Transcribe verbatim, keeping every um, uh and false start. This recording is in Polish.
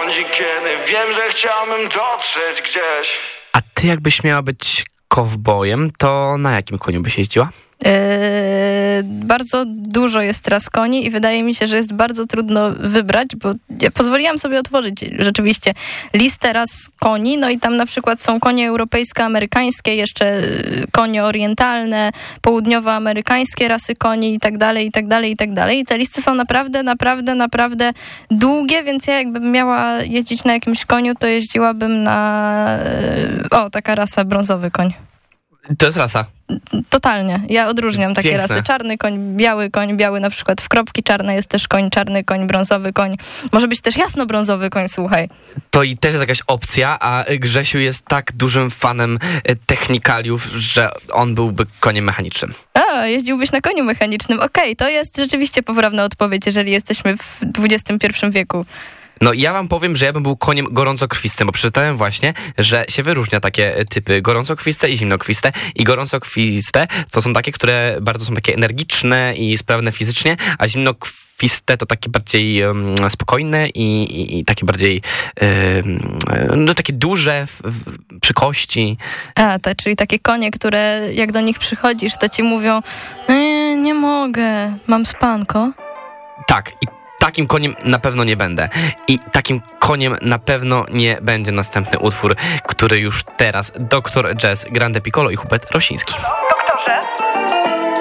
błądzi, kiedy wiem, że chciałbym dotrzeć gdzieś. A ty jakbyś miała być kowbojem, to na jakim koniu byś jeździła? Yy, bardzo dużo jest teraz koni i wydaje mi się, że jest bardzo trudno wybrać, bo ja pozwoliłam sobie otworzyć rzeczywiście listę raz koni, no i tam na przykład są konie europejskie, amerykańskie, jeszcze konie orientalne, południowoamerykańskie rasy koni i tak dalej, i tak dalej, i tak dalej. I te listy są naprawdę, naprawdę, naprawdę długie, więc ja jakbym miała jeździć na jakimś koniu, to jeździłabym na o, taka rasa, brązowy koń. To jest rasa. Totalnie. Ja odróżniam takie Piękne. rasy. Czarny koń, biały koń, biały na przykład w kropki, czarny jest też koń, czarny koń, brązowy koń. Może być też jasno-brązowy koń, słuchaj. To i też jest jakaś opcja, a Grzesiu jest tak dużym fanem technikaliów, że on byłby koniem mechanicznym. A, jeździłbyś na koniu mechanicznym. Okej, okay, to jest rzeczywiście poprawna odpowiedź, jeżeli jesteśmy w dwudziestym pierwszym wieku. No ja wam powiem, że ja bym był koniem gorącokrwistym, bo przeczytałem właśnie, że się wyróżnia takie typy gorącokrwiste i zimnokrwiste. I gorącokrwiste to są takie, które bardzo są takie energiczne i sprawne fizycznie, a zimnokrwiste to takie bardziej um, spokojne i, i, i takie bardziej um, no takie duże w, w, przy kości. A, to, czyli takie konie, które jak do nich przychodzisz, to ci mówią e, nie mogę, mam spanko. Tak, i takim koniem na pewno nie będę. I takim koniem na pewno nie będzie następny utwór, który już teraz doktor Jazz, Grande Piccolo i Hubert Rosiński.